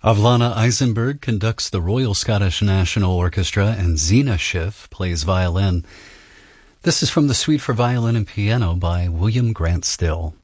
Avlana Eisenberg conducts the Royal Scottish National Orchestra, and Zena Schiff plays violin. This is from the Suite for Violin and Piano by William Grant Still.